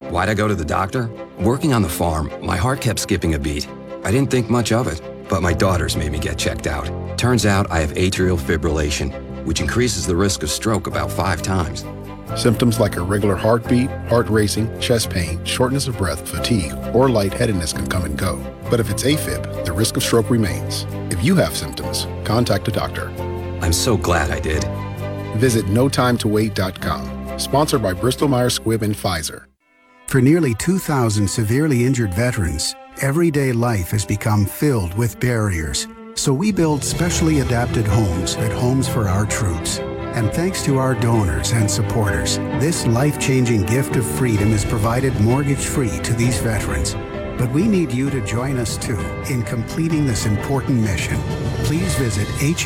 Why'd I go to the doctor? Working on the farm, my heart kept skipping a beat. I didn't think much of it, but my daughters made me get checked out. Turns out I have atrial fibrillation, which increases the risk of stroke about 5 times. Symptoms like irregular heartbeat, heart racing, chest pain, shortness of breath, fatigue, or lightheadedness can come and go. But if it's AFib, the risk of stroke remains. If you have symptoms, contact a doctor. I'm so glad I did. Visit notimetowait.com. Sponsored by Bristol Myers Squibb and Pfizer. For nearly 2,000 severely injured veterans, everyday life has become filled with barriers. So we build specially adapted homes at Homes for Our Troops. And thanks to our donors and supporters, this life-changing gift of freedom is provided mortgage-free to these veterans. But we need you to join us too in completing this important mission. Please visit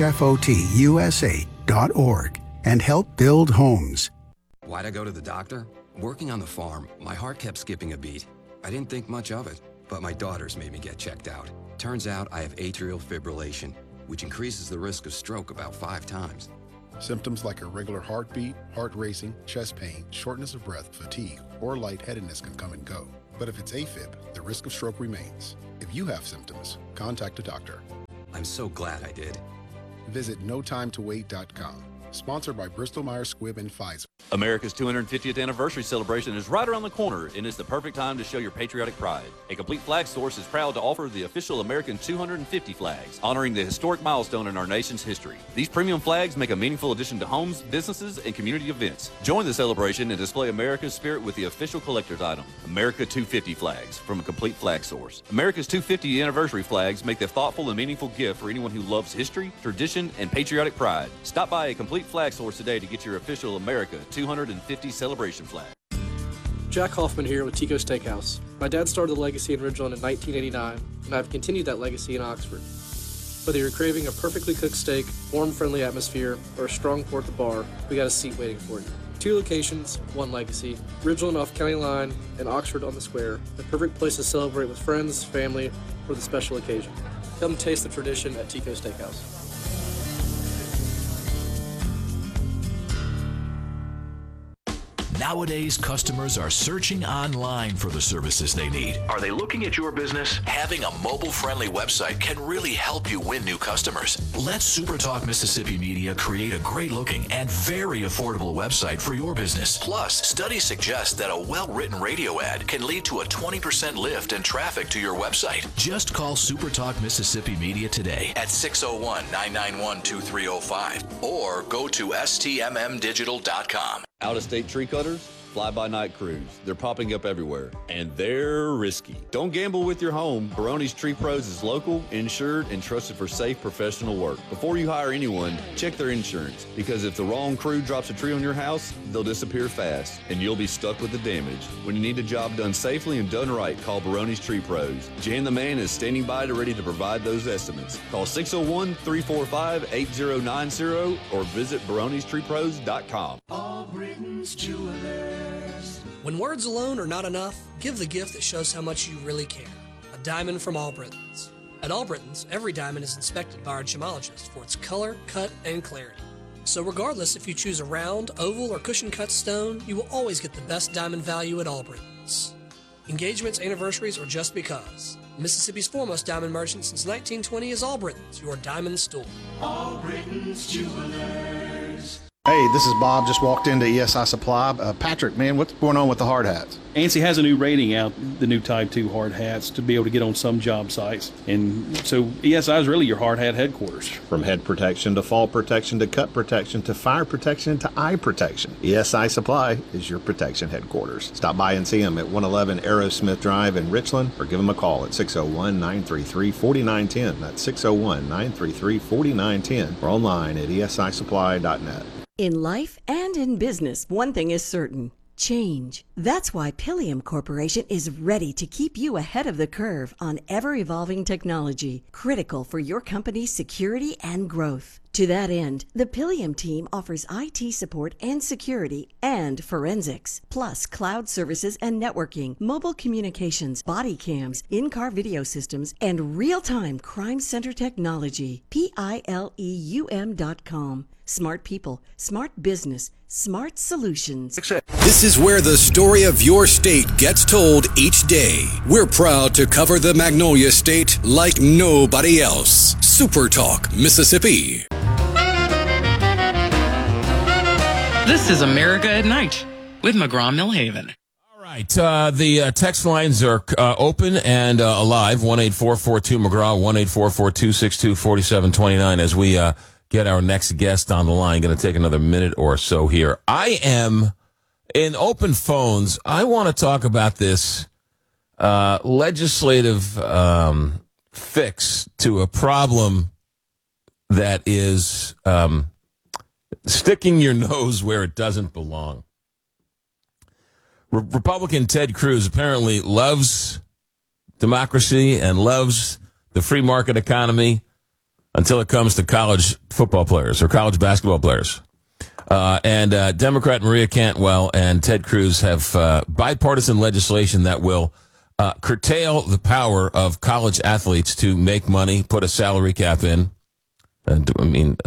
hfotusa.org and help build homes. Why'd I go to the doctor? Working on the farm, my heart kept skipping a beat. I didn't think much of it, but my daughters made me get checked out. Turns out I have atrial fibrillation, which increases the risk of stroke about 5 times. Symptoms like irregular heartbeat, heart racing, chest pain, shortness of breath, fatigue, or lightheadedness can come and go. But if it's AFib, the risk of stroke remains. If you have symptoms, contact a doctor. I'm so glad I did. Visit notimetowait.com. Sponsored by Bristol Myers Squibb and Pfizer. America's 250th anniversary celebration is right around the corner, and it's the perfect time to show your patriotic pride. A Complete Flag Source is proud to offer the official American 250 flags, honoring the historic milestone in our nation's history. These premium flags make a meaningful addition to homes, businesses, and community events. Join the celebration and display America's spirit with the official collector's item, America 250 flags from a Complete Flag Source. America's 250 anniversary flags make the thoughtful and meaningful gift for anyone who loves history, tradition, and patriotic pride. Stop by a Complete Flag Source today to get your official America 250 celebration flag. Jack Hoffman here with Tico Steakhouse. My dad started the legacy in Ridgeland in 1989, and I've continued that legacy in Oxford. Whether you're craving a perfectly cooked steak, warm, friendly atmosphere, or a strong pour at the bar, we got a seat waiting for you. 2 locations, 1 legacy. Ridgeland off County Line and Oxford on the Square. The perfect place to celebrate with friends, family, or the special occasion. Come taste the tradition at Tico Steakhouse. Nowadays, customers are searching online for the services they need. Are they looking at your business? Having a mobile-friendly website can really help you win new customers. Let SuperTalk Mississippi Media create a great-looking and very affordable website for your business. Plus, studies suggest that a well-written radio ad can lead to a 20% lift in traffic to your website. Just call SuperTalk Mississippi Media today at 601-991-2305 or go to stmmdigital.com. Out-of-state tree cutters, fly-by-night crews. They're popping up everywhere, and they're risky. Don't gamble with your home. Barone's Tree Pros is local, insured, and trusted for safe professional work. Before you hire anyone, check their insurance, because if the wrong crew drops a tree on your house, they'll disappear fast, and you'll be stuck with the damage. When you need a job done safely and done right, call Barone's Tree Pros. Jan the Man is standing by ready to provide those estimates. Call 601-345-8090 or visit baronestreepros.com. When words alone are not enough, give the gift that shows how much you really care. A diamond from Albritton's. At Albritton's, every diamond is inspected by our gemologist for its color, cut, and clarity. So regardless if you choose a round, oval, or cushion-cut stone, you will always get the best diamond value at Albritton's. Engagements, anniversaries, or just because. Mississippi's foremost diamond merchant since 1920 is Albritton's, your diamond store. Albritton's Jewelers. Hey, this is Bob. Just walked into ESI Supply. Patrick, man, what's going on with the hard hats? ANSI has a new rating out, the new Type 2 hard hats, to be able to get on some job sites. And so ESI is really your hard hat headquarters. From head protection to fall protection to cut protection to fire protection to eye protection, ESI Supply is your protection headquarters. Stop by and see them at 111 Aerosmith Drive in Richland or give them a call at 601-933-4910. That's 601-933-4910 or online at esisupply.net. In life and in business, one thing is certain: change. That's why Pilium Corporation is ready to keep you ahead of the curve on ever-evolving technology, critical for your company's security and growth. To that end, the Pilium team offers IT support and security and forensics, plus cloud services and networking, mobile communications, body cams, in-car video systems, and real-time crime center technology. Pileum.com. Smart people, smart business, smart solutions. This is where the story of your state gets told each day. We're proud to cover the Magnolia State like nobody else. Super Talk, Mississippi. This is America at Night with McGraw-Millhaven. All right, the text lines are open and alive. 1-844-2-McGraw, 1-844-262-4729 as we get our next guest on the line. Going to take another minute or so here. I am in open phones. I want to talk about this legislative fix to a problem that is sticking your nose where it doesn't belong. Republican Ted Cruz apparently loves democracy and loves the free market economy until it comes to college football players or college basketball players. And Democrat Maria Cantwell and Ted Cruz have bipartisan legislation that will curtail the power of college athletes to make money, put a salary cap in. And I mean,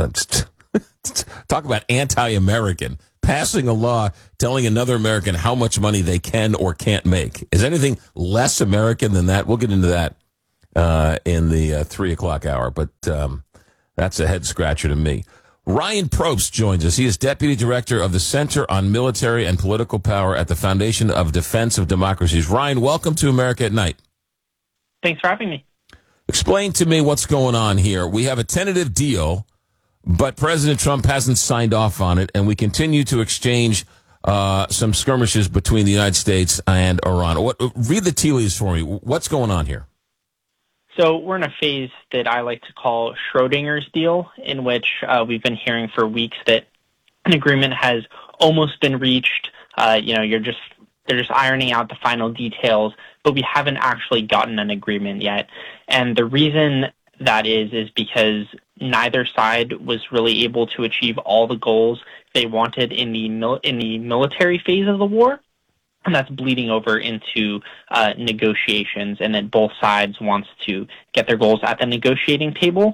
talk about anti-American. Passing a law telling another American how much money they can or can't make. Is anything less American than that? We'll get into that in the 3 o'clock hour, but that's a head scratcher to me. Ryan Probst joins us. He is Deputy Director of the Center on Military and Political Power at the Foundation of Defense of Democracies. Ryan, welcome to America at Night. Thanks for having me. Explain to me what's going on here. We have a tentative deal, but President Trump hasn't signed off on it, and we continue to exchange some skirmishes between the United States and Iran. Read the tea leaves for me. What's going on here? So we're in a phase that I like to call Schrodinger's deal, in which we've been hearing for weeks that an agreement has almost been reached. They're just ironing out the final details, but we haven't actually gotten an agreement yet. And the reason that is because neither side was really able to achieve all the goals they wanted in the military phase of the war. And that's bleeding over into negotiations, and that both sides wants to get their goals at the negotiating table,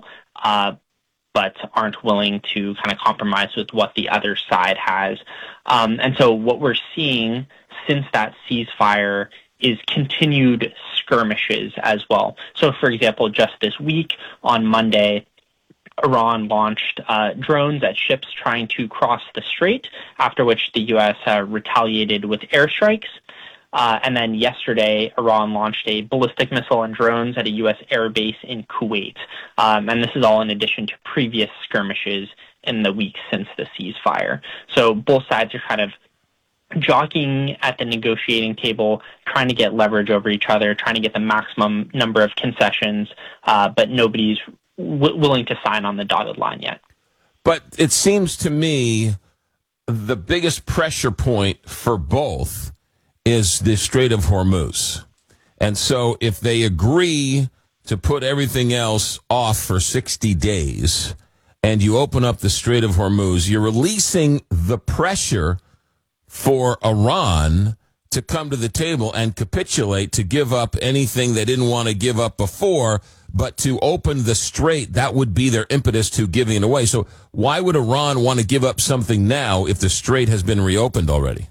but aren't willing to kind of compromise with what the other side has. And so what we're seeing since that ceasefire is continued skirmishes as well. So, for example, just this week on Monday, Iran launched drones at ships trying to cross the strait, after which the U.S. Retaliated with airstrikes. And then yesterday, Iran launched a ballistic missile and drones at a U.S. air base in Kuwait. And this is all in addition to previous skirmishes in the weeks since the ceasefire. So both sides are kind of jockeying at the negotiating table, trying to get leverage over each other, trying to get the maximum number of concessions, but nobody's willing to sign on the dotted line yet. But it seems to me the biggest pressure point for both is the Strait of Hormuz. And so if they agree to put everything else off for 60 days and you open up the Strait of Hormuz, you're releasing the pressure for Iran to come to the table and capitulate, to give up anything they didn't want to give up before, but to open the strait, that would be their impetus to giving it away. So why would Iran want to give up something now if the strait has been reopened already?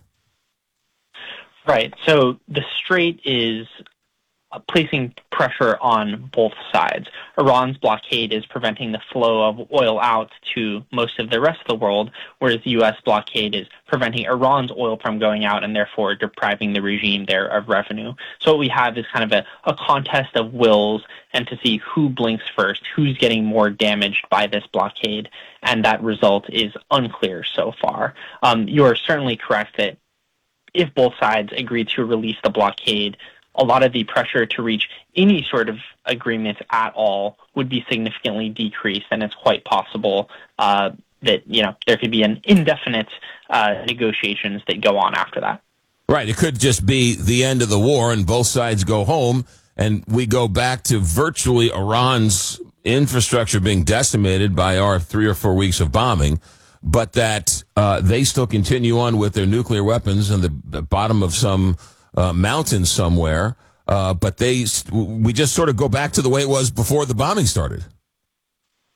Right. So the strait is placing pressure on both sides. Iran's blockade is preventing the flow of oil out to most of the rest of the world, whereas the U.S. blockade is preventing Iran's oil from going out and therefore depriving the regime there of revenue. So what we have is kind of a contest of wills, and to see who blinks first, who's getting more damaged by this blockade, and that result is unclear so far. You're certainly correct that if both sides agree to release the blockade, a lot of the pressure to reach any sort of agreement at all would be significantly decreased, and it's quite possible that there could be an indefinite negotiations that go on after that. Right. It could just be the end of the war and both sides go home, and we go back to virtually Iran's infrastructure being decimated by our 3 or 4 weeks of bombing, but that they still continue on with their nuclear weapons in the bottom of some mountain somewhere, but we just sort of go back to the way it was before the bombing started.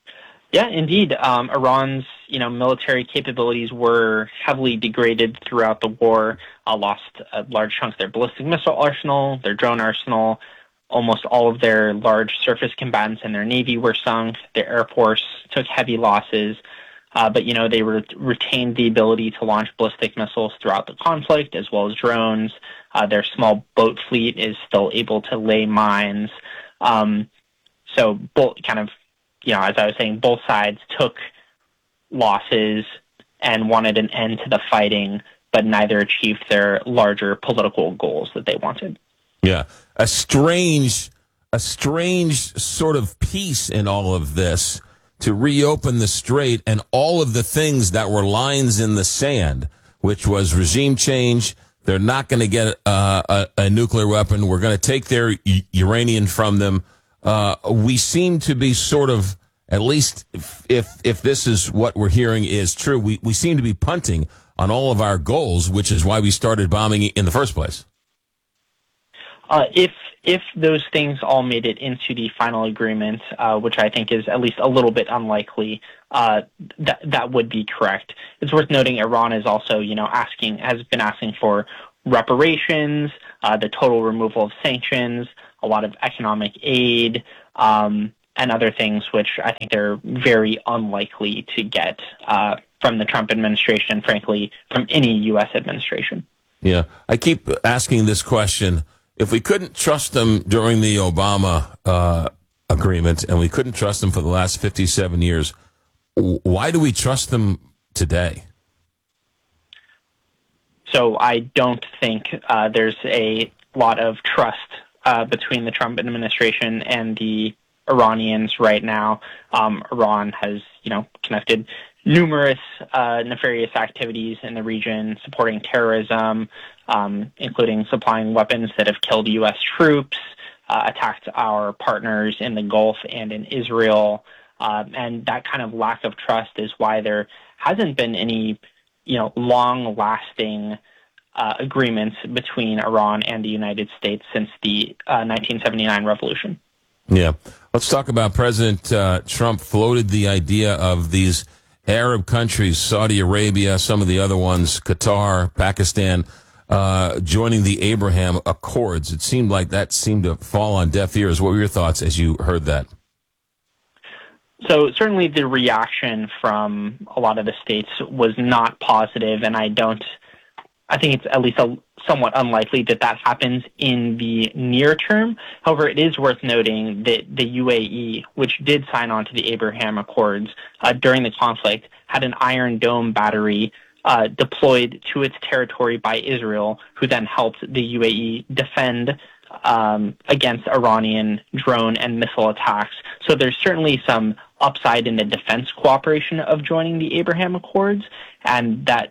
Yeah, indeed. Iran's, military capabilities were heavily degraded throughout the war. Lost a large chunk of their ballistic missile arsenal, their drone arsenal. Almost all of their large surface combatants in their navy were sunk. Their air force took heavy losses. But they retained the ability to launch ballistic missiles throughout the conflict, as well as drones. Their small boat fleet is still able to lay mines. So both as I was saying, both sides took losses and wanted an end to the fighting, but neither achieved their larger political goals that they wanted. Yeah, a strange sort of peace in all of this, to reopen the strait and all of the things that were lines in the sand, which was regime change. They're not going to get a nuclear weapon. We're going to take their uranium from them. We seem to be sort of, at least if this is what we're hearing is true, we seem to be punting on all of our goals, which is why we started bombing in the first place. If those things all made it into the final agreement, which I think is at least a little bit unlikely, that would be correct. It's worth noting Iran is also, has been asking for reparations, the total removal of sanctions, a lot of economic aid, and other things, which I think they're very unlikely to get from the Trump administration, frankly, from any U.S. administration. Yeah, I keep asking this question. If we couldn't trust them during the Obama agreement, and we couldn't trust them for the last 57 years, why do we trust them today? So I don't think there's a lot of trust between the Trump administration and the Iranians right now. Iran has, conducted numerous nefarious activities in the region, supporting terrorism, including supplying weapons that have killed U.S. troops, attacked our partners in the Gulf and in Israel. And that kind of lack of trust is why there hasn't been any, long-lasting agreements between Iran and the United States since the 1979 revolution. Yeah. Let's talk about President Trump floated the idea of these Arab countries, Saudi Arabia, some of the other ones, Qatar, Pakistan, joining the Abraham Accords. It seemed like that seemed to fall on deaf ears. What were your thoughts as you heard that? So certainly the reaction from a lot of the states was not positive, and I think it's at least somewhat unlikely that happens in the near term. However, it is worth noting that the UAE, which did sign on to the Abraham Accords during the conflict, had an Iron Dome battery deployed to its territory by Israel, who then helped the UAE defend against Iranian drone and missile attacks. So there's certainly some upside in the defense cooperation of joining the Abraham Accords, and that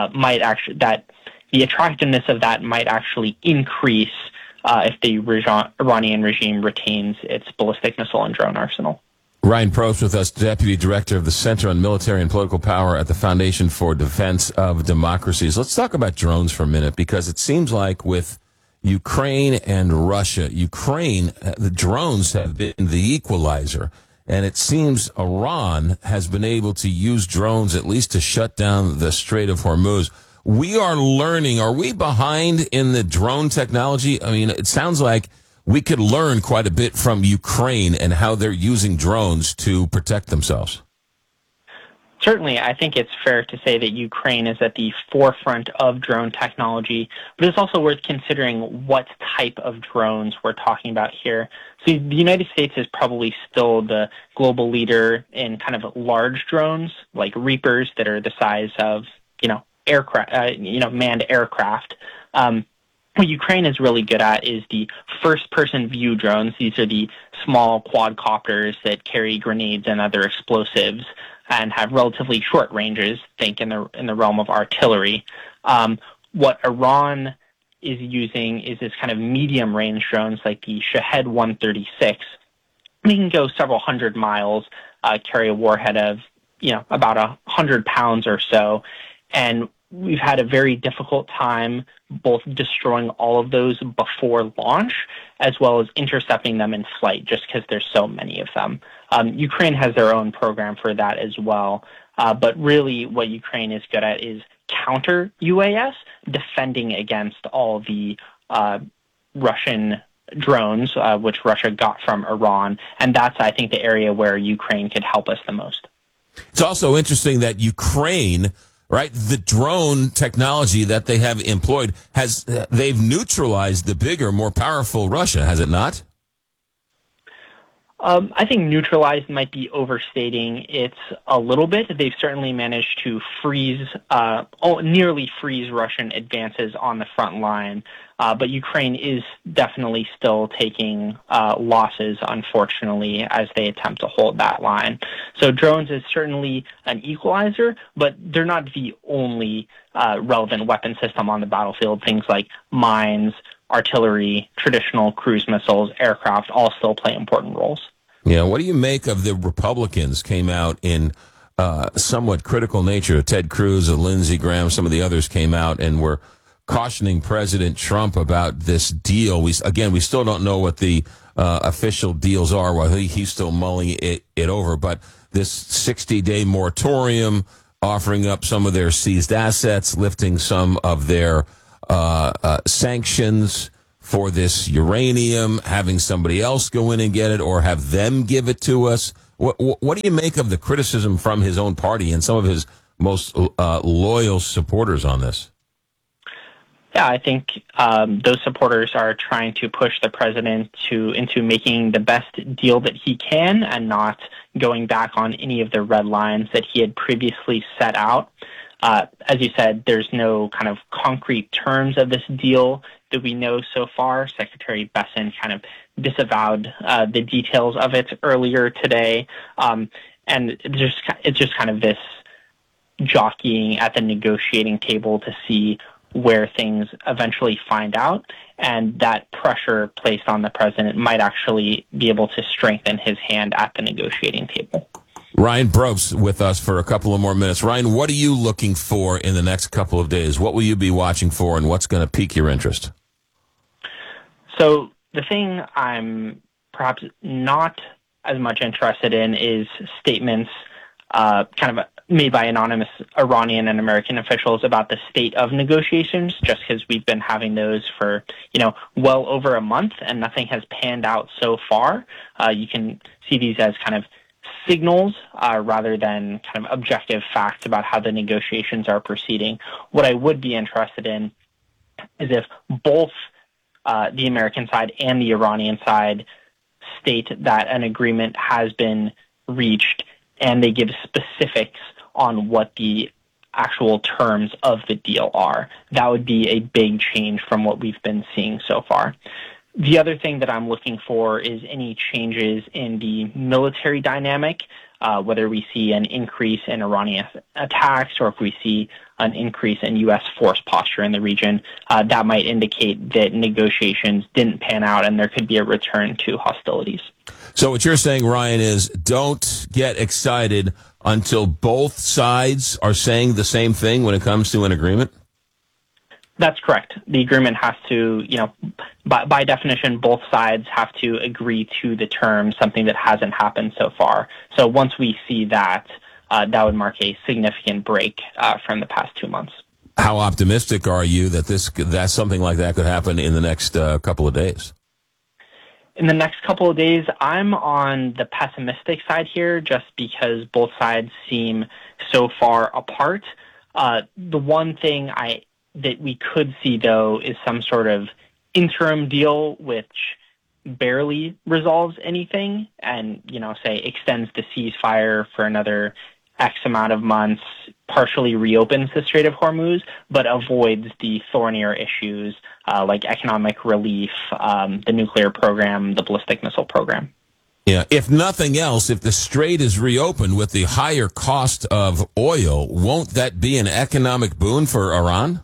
the attractiveness of that might actually increase if the Iranian regime retains its ballistic missile and drone arsenal. Ryan Probst with us, Deputy Director of the Center on Military and Political Power at the Foundation for Defense of Democracies. Let's talk about drones for a minute, because it seems like with Ukraine and Russia, the drones have been the equalizer. And it seems Iran has been able to use drones at least to shut down the Strait of Hormuz. We are learning. Are we behind in the drone technology? I mean, it sounds like we could learn quite a bit from Ukraine and how they're using drones to protect themselves. Certainly, I think it's fair to say that Ukraine is at the forefront of drone technology, but it's also worth considering what type of drones we're talking about here. So the United States is probably still the global leader in kind of large drones, like Reapers that are the size of, aircraft, manned aircraft. What Ukraine is really good at is the first-person view drones. These are the small quadcopters that carry grenades and other explosives and have relatively short ranges, think in the realm of artillery. What Iran is using is this kind of medium-range drones like the Shahed 136. They can go several hundred miles, carry a warhead of, about 100 pounds or so. And we've had a very difficult time both destroying all of those before launch as well as intercepting them in flight just because there's so many of them. Ukraine has their own program for that as well. But really what Ukraine is good at is counter UAS, defending against all the Russian drones, which Russia got from Iran. And that's, I think, the area where Ukraine could help us the most. It's also interesting that Ukraine, right, the drone technology that they have employed, they've neutralized the bigger, more powerful Russia, has it not? I think neutralized might be overstating it a little bit. They've certainly managed to nearly freeze Russian advances on the front line. But Ukraine is definitely still taking losses, unfortunately, as they attempt to hold that line. So drones is certainly an equalizer, but they're not the only relevant weapon system on the battlefield. Things like mines, artillery, traditional cruise missiles, aircraft all still play important roles. Yeah, what do you make of the Republicans came out in somewhat critical nature? Ted Cruz, Lindsey Graham, some of the others came out and were cautioning President Trump about this deal. We still don't know what the official deals are while he's still mulling it over, but this 60-day moratorium, offering up some of their seized assets, lifting some of their sanctions for this uranium, having somebody else go in and get it or have them give it to us. What do you make of the criticism from his own party and some of his most loyal supporters on this? Yeah, I think those supporters are trying to push the president into making the best deal that he can and not going back on any of the red lines that he had previously set out. As you said, there's no kind of concrete terms of this deal that we know so far. Secretary Bessent kind of disavowed the details of it earlier today. And it's just kind of this jockeying at the negotiating table to see where things eventually find out, and that pressure placed on the president might actually be able to strengthen his hand at the negotiating table. Ryan Probst with us for a couple of more minutes. Ryan, what are you looking for in the next couple of days? What will you be watching for, and what's going to pique your interest? So the thing I'm perhaps not as much interested in is statements kind of made by anonymous Iranian and American officials about the state of negotiations, just because we've been having those for, well over a month and nothing has panned out so far. You can see these as kind of signals rather than kind of objective facts about how the negotiations are proceeding. What I would be interested in is if both the American side and the Iranian side state that an agreement has been reached and they give specifics on what the actual terms of the deal are. That would be a big change from what we've been seeing so far. The other thing that I'm looking for is any changes in the military dynamic, whether we see an increase in Iranian attacks or if we see an increase in U.S. force posture in the region. That might indicate that negotiations didn't pan out and there could be a return to hostilities. So what you're saying, Ryan, is don't get excited until both sides are saying the same thing when it comes to an agreement? That's correct. The agreement has to, by definition, both sides have to agree to the terms, something that hasn't happened so far. So once we see that, that would mark a significant break from the past 2 months. How optimistic are you that something like that could happen in the next couple of days? In the next couple of days, I'm on the pessimistic side here just because both sides seem so far apart. The one thing that we could see, though, is some sort of interim deal which barely resolves anything and, say, extends the ceasefire for another X amount of months, partially reopens the Strait of Hormuz, but avoids the thornier issues like economic relief, the nuclear program, the ballistic missile program. Yeah, if nothing else, if the strait is reopened with the higher cost of oil, won't that be an economic boon for Iran?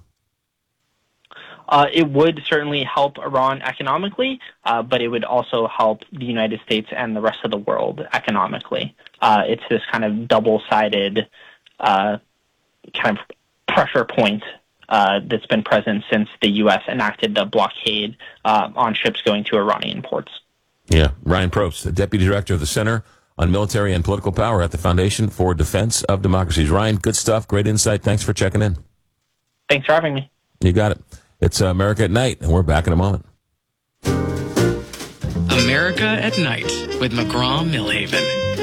It would certainly help Iran economically, but it would also help the United States and the rest of the world economically. It's this kind of double-sided kind of pressure point that's been present since the U.S. enacted the blockade on ships going to Iranian ports. Yeah, Ryan Probst, the Deputy Director of the Center on Military and Political Power at the Foundation for Defense of Democracies. Ryan, good stuff, great insight. Thanks for checking in. Thanks for having me. You got it. It's America at Night, and we're back in a moment. America at Night with McGraw-Milhaven.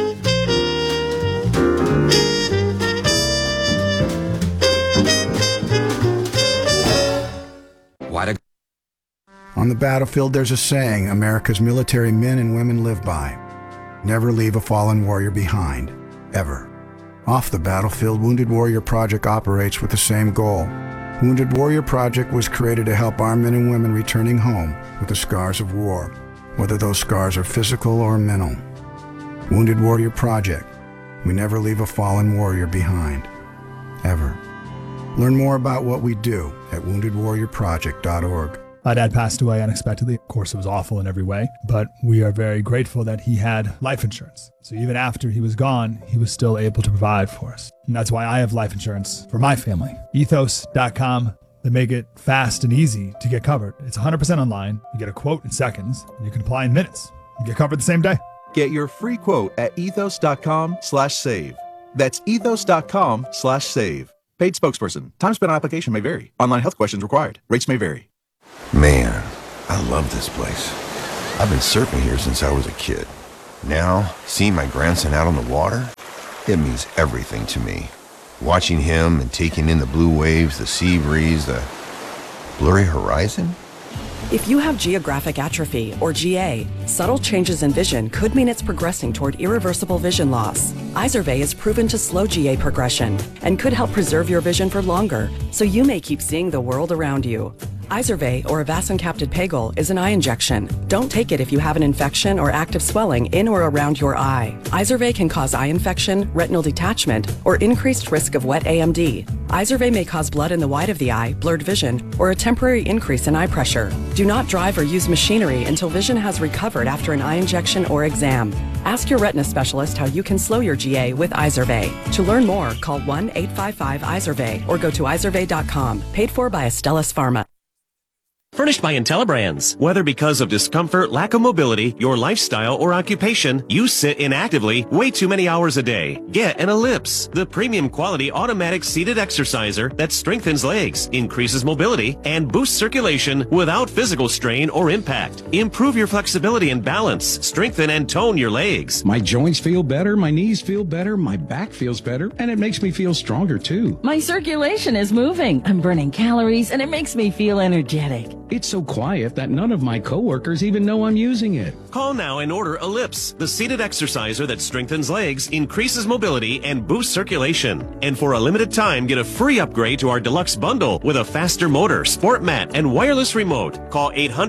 On the battlefield, there's a saying America's military men and women live by. Never leave a fallen warrior behind, ever. Off the battlefield, Wounded Warrior Project operates with the same goal. Wounded Warrior Project was created to help our men and women returning home with the scars of war, whether those scars are physical or mental. Wounded Warrior Project. We never leave a fallen warrior behind, ever. Learn more about what we do at woundedwarriorproject.org. My dad passed away unexpectedly. Of course, it was awful in every way, but we are very grateful that he had life insurance. So even after he was gone, he was still able to provide for us. And that's why I have life insurance for my family. Ethos.com. They make it fast and easy to get covered. It's 100% online. You get a quote in seconds, and you can apply in minutes. You get covered the same day. Get your free quote at ethos.com/save. That's ethos.com/save. Paid spokesperson. Time spent on application may vary. Online health questions required. Rates may vary. Man, I love this place. I've been surfing here since I was a kid. Now, seeing my grandson out on the water, it means everything to me. Watching him and taking in the blue waves, the sea breeze, the blurry horizon. If you have geographic atrophy, or GA, subtle changes in vision could mean it's progressing toward irreversible vision loss. Izervay is proven to slow GA progression and could help preserve your vision for longer, so you may keep seeing the world around you. Izervay, or avacincaptad pegol, is an eye injection. Don't take it if you have an infection or active swelling in or around your eye. Izervay can cause eye infection, retinal detachment, or increased risk of wet AMD. Izervay may cause blood in the white of the eye, blurred vision, or a temporary increase in eye pressure. Do not drive or use machinery until vision has recovered after an eye injection or exam. Ask your retina specialist how you can slow your GA with Izervay. To learn more, call 1-855-IZERVAY or go to izervay.com. Paid for by Astellas Pharma. Furnished by IntelliBrands. Whether because of discomfort, lack of mobility, your lifestyle, or occupation, you sit inactively way too many hours a day. Get an Ellipse, the premium quality automatic seated exerciser that strengthens legs, increases mobility, and boosts circulation without physical strain or impact. Improve your flexibility and balance, strengthen and tone your legs. My joints feel better, my knees feel better, my back feels better, and it makes me feel stronger too. My circulation is moving. I'm burning calories, and it makes me feel energetic. It's so quiet that none of my coworkers even know I'm using it. Call now and order Ellipse, the seated exerciser that strengthens legs, increases mobility, and boosts circulation. And for a limited time, get a free upgrade to our deluxe bundle with a faster motor, sport mat, and wireless remote. Call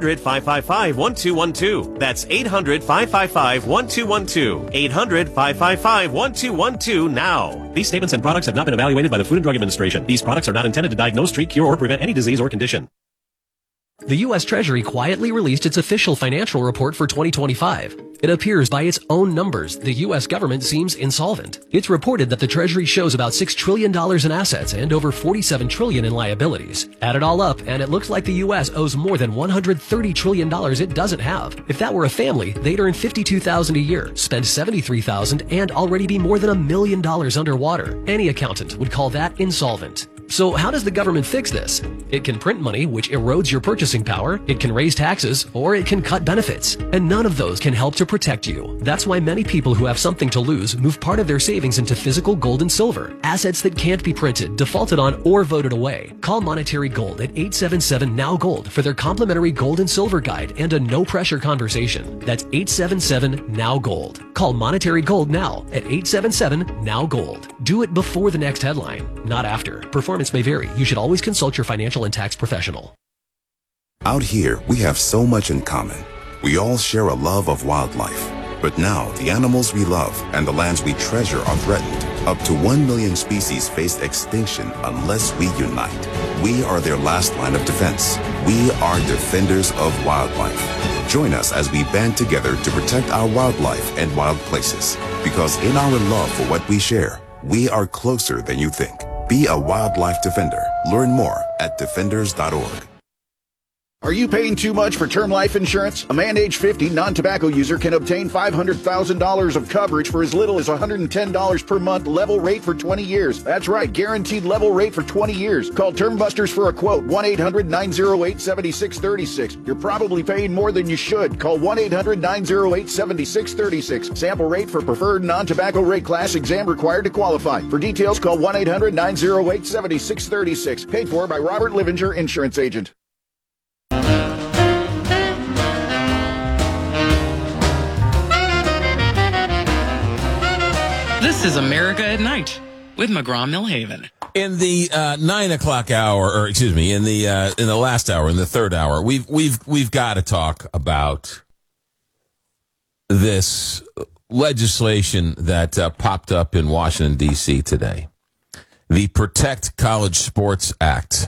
800-555-1212. That's 800-555-1212. 800-555-1212 now. These statements and products have not been evaluated by the Food and Drug Administration. These products are not intended to diagnose, treat, cure, or prevent any disease or condition. The U.S. Treasury quietly released its official financial report for 2025. It appears by its own numbers, the U.S. government seems insolvent. It's reported that the Treasury shows about $6 trillion in assets and over $47 trillion in liabilities. Add it all up, and it looks like the U.S. owes more than $130 trillion it doesn't have. If that were a family, they'd earn $52,000 a year, spend $73,000, and already be more than $1 million underwater. Any accountant would call that insolvent. So how does the government fix this? It can print money, which erodes your purchasing power, it can raise taxes, or it can cut benefits. And none of those can help to protect you. That's why many people who have something to lose move part of their savings into physical gold and silver, assets that can't be printed, defaulted on, or voted away. Call Monetary Gold at 877-NOW-GOLD for their complimentary gold and silver guide and a no-pressure conversation. That's 877-NOW-GOLD. Call Monetary Gold now at 877-NOW-GOLD. Do it before the next headline, not after. Performance may vary. You should always consult your financial and tax professional. Out here, we have so much in common. We all share a love of wildlife. But now, the animals we love and the lands we treasure are threatened. Up to 1 million species face extinction unless we unite. We are their last line of defense. We are defenders of wildlife. Join us as we band together to protect our wildlife and wild places. Because in our love for what we share, we are closer than you think. Be a wildlife defender. Learn more at defenders.org. Are you paying too much for term life insurance? A man age 50 non-tobacco user can obtain $500,000 of coverage for as little as $110 per month, level rate for 20 years. That's right, guaranteed level rate for 20 years. Call Term Busters for a quote, 1-800-908-7636. You're probably paying more than you should. Call 1-800-908-7636. Sample rate for preferred non-tobacco rate class, exam required to qualify. For details, call 1-800-908-7636. Paid for by Robert Livinger, Insurance Agent. This is America at Night with McGraw-Millhaven. In the 9 o'clock hour, or excuse me, in the last hour, in the third hour, we've got to talk about this legislation that popped up in Washington D.C. today, the Protect College Sports Act.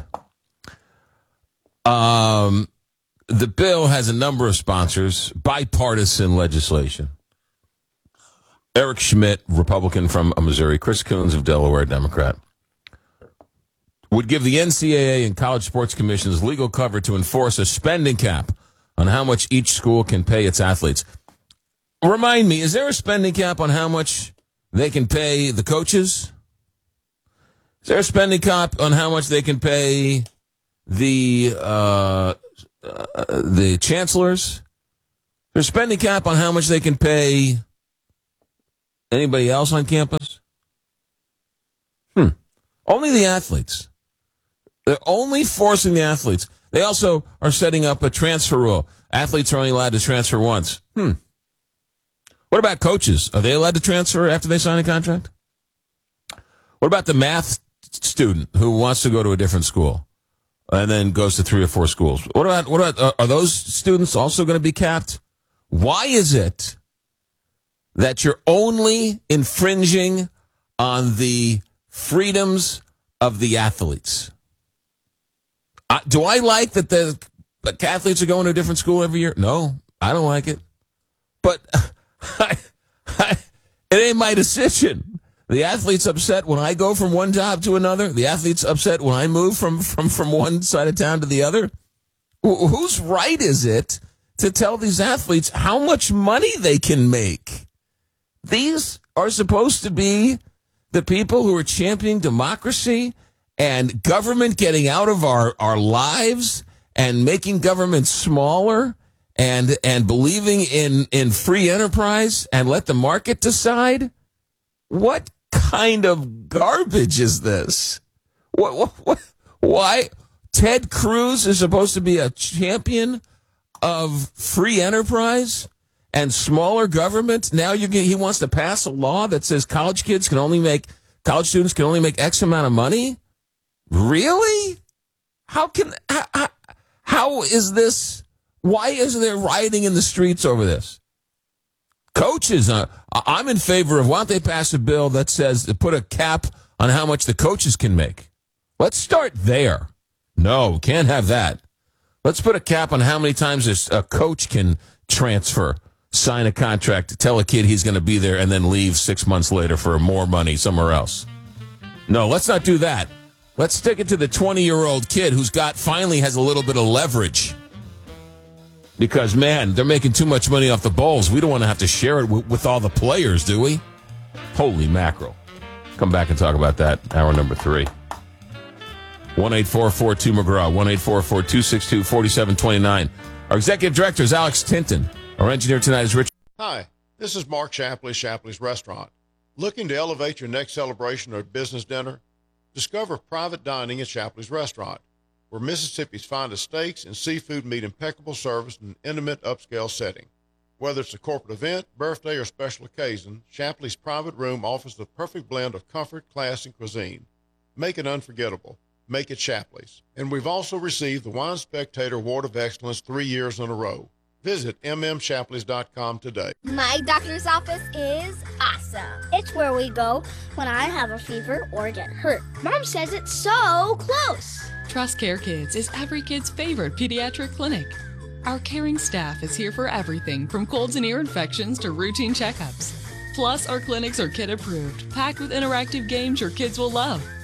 The bill has a number of sponsors, bipartisan legislation. Eric Schmidt, Republican from Missouri, Chris Coons of Delaware, Democrat, would give the NCAA and college sports commissions legal cover to enforce a spending cap on how much each school can pay its athletes. Remind me, is there a spending cap on how much they can pay the coaches? Is there a spending cap on how much they can pay the chancellors? Is there a spending cap on how much they can pay anybody else on campus? Only the athletes. They're only forcing the athletes. They also are setting up a transfer rule. Athletes are only allowed to transfer once. What about coaches? Are they allowed to transfer after they sign a contract? What about the math student who wants to go to a different school and then goes to 3 or 4 schools? What about are those students also going to be capped? Why is it that you're only infringing on the freedoms of the athletes? Do I like that the athletes are going to a different school every year? No, I don't like it. But it ain't my decision. The athlete's upset when I go from one job to another. The athlete's upset when I move from one side of town to the other. Whose right is it to tell these athletes how much money they can make? These are supposed to be the people who are championing democracy and government getting out of our lives and making government smaller and believing in free enterprise and let the market decide. What kind of garbage is this? Why? Ted Cruz is supposed to be a champion of free enterprise and smaller government. Now he wants to pass a law that says college students can only make X amount of money. Really? How is this? Why isn't there rioting in the streets over this? Coaches, I'm in favor of, why don't they pass a bill that says to put a cap on how much the coaches can make? Let's start there. No, can't have that. Let's put a cap on how many times a coach can transfer, sign a contract, tell a kid he's going to be there, and then leave 6 months later for more money somewhere else. No, let's not do that. Let's stick it to the 20-year-old kid who's finally has a little bit of leverage. Because, man, they're making too much money off the bowls. We don't want to have to share it with all the players, do we? Holy mackerel. Come back and talk about that, hour number 3. 1-844-2-McGraw, 1-844-262-4729. Our executive director is Alex Tinton. Our engineer tonight is Richard. Hi, this is Mark Shapley, Shapley's Restaurant. Looking to elevate your next celebration or business dinner? Discover private dining at Shapley's Restaurant, where Mississippi's finest steaks and seafood meet impeccable service in an intimate, upscale setting. Whether it's a corporate event, birthday, or special occasion, Shapley's private room offers the perfect blend of comfort, class, and cuisine. Make it unforgettable. Make it Shapley's. And we've also received the Wine Spectator Award of Excellence 3 years in a row. Visit mmshapleys.com today. My doctor's office is awesome. It's where we go when I have a fever or get hurt. Mom says it's so close. Trust Care Kids is every kid's favorite pediatric clinic. Our caring staff is here for everything from colds and ear infections to routine checkups. Plus, our clinics are kid approved, packed with interactive games your kids will love.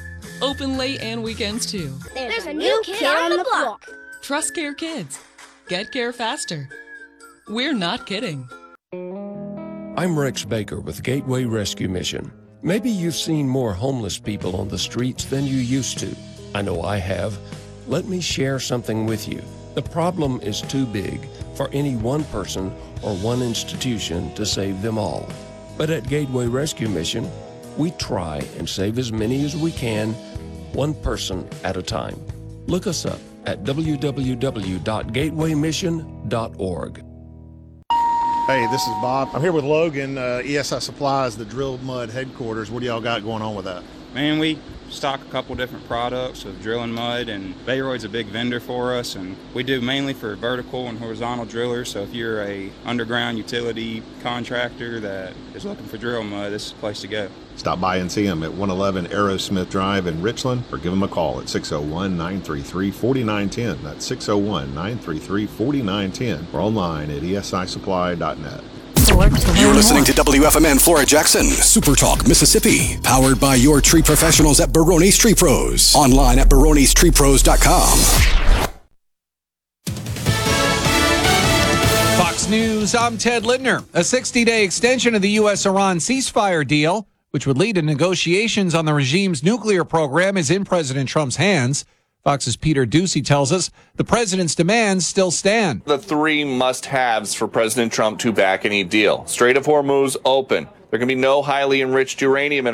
Open late and weekends too. There's a new kid on the block. Trust Care Kids. Get care faster. We're not kidding. I'm Rex Baker with Gateway Rescue Mission. Maybe you've seen more homeless people on the streets than you used to. I know I have. Let me share something with you. The problem is too big for any one person or one institution to save them all. But at Gateway Rescue Mission, we try and save as many as we can, one person at a time. Look us up at www.gatewaymission.org. Hey, this is Bob. I'm here with Logan, ESI Supplies, the Drilled Mud headquarters. What do y'all got going on with that? Man, we stock a couple different products of drilling mud, and Bayroid's a big vendor for us, and we do mainly for vertical and horizontal drillers. So if you're a underground utility contractor that is looking for drill mud, this is the place to go. Stop by and see them at 111 Aerosmith Drive in Richland, or give them a call at 601-933-4910. That's 601-933-4910, or online at esisupply.net. You're listening to WFMN Flora Jackson, Super Talk, Mississippi, powered by your tree professionals at Barone's Tree Pros. Online at baronestreepros.com. Fox News, I'm Ted Lindner. A 60-day extension of the U.S.-Iran ceasefire deal, which would lead to negotiations on the regime's nuclear program, is in President Trump's hands. Fox's Peter Doocy tells us the president's demands still stand. The three must-haves for President Trump to back any deal. Strait of Hormuz open. There can be no highly enriched uranium in